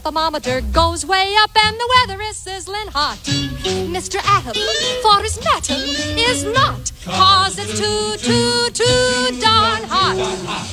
thermometer goes way up and the weather is sizzling hot. Mr. Atom, for his matter, is not, 'cause it's too